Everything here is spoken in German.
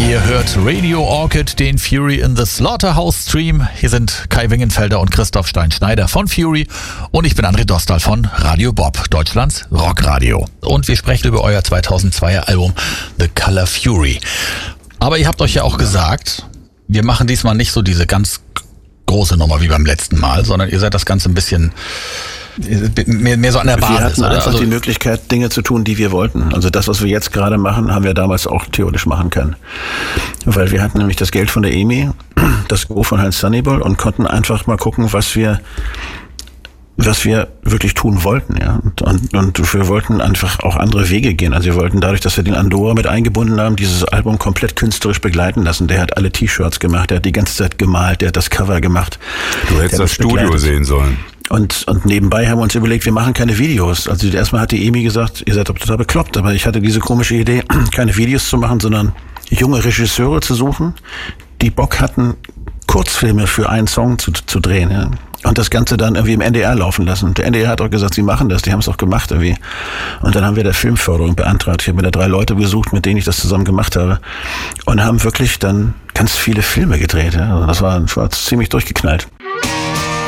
Ihr hört Radio Orchid, den Fury in the Slaughterhouse Stream. Hier sind Kai Wingenfelder und Christoph Stein-Schneider von Fury und ich bin André Dostal von Radio Bob, Deutschlands Rockradio. Und wir sprechen über euer 2002er Album The Color Fury. Aber ihr habt euch ja auch gesagt, wir machen diesmal nicht so diese ganz große Nummer wie beim letzten Mal, sondern ihr seid das Ganze ein bisschen mehr so an der Basis. Wir hatten oder? einfach die Möglichkeit, Dinge zu tun, die wir wollten. Also das, was wir jetzt gerade machen, haben wir damals auch theoretisch machen können. Weil wir hatten nämlich das Geld von der EMI, das Go von Heinz Sunnyball und konnten einfach mal gucken, was wir wirklich tun wollten, ja. Und wir wollten einfach auch andere Wege gehen. Also wir wollten dadurch, dass wir den Andorra mit eingebunden haben, dieses Album komplett künstlerisch begleiten lassen. Der hat alle T-Shirts gemacht, der hat die ganze Zeit gemalt, der hat das Cover gemacht. Du hättest das Studio sehen sollen. Und nebenbei haben wir uns überlegt, wir machen keine Videos. Also erstmal hat die EMI gesagt, ihr seid doch total bekloppt, aber ich hatte diese komische Idee, keine Videos zu machen, sondern junge Regisseure zu suchen, die Bock hatten, Kurzfilme für einen Song zu drehen, ja. Und das Ganze dann irgendwie im NDR laufen lassen. Der NDR hat auch gesagt, sie machen das, die haben es auch gemacht irgendwie. Und dann haben wir da Filmförderung beantragt. Ich habe mir da 3 Leute besucht, mit denen ich das zusammen gemacht habe. Und haben wirklich dann ganz viele Filme gedreht. Ja. Also das war ziemlich durchgeknallt.